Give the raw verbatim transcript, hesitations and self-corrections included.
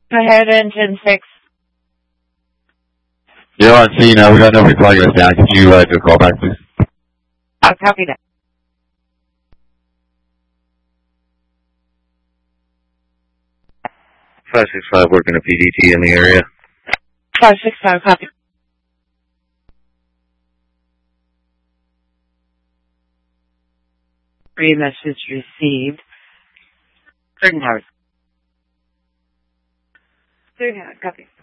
Go ahead, engine six. You're on scene now. We got nobody calling us down. Could you uh, do a call back, please? I'll copy that. five six five working a P D T in the area. five six five, copy. Free message received. Third hours. Third hours, copy.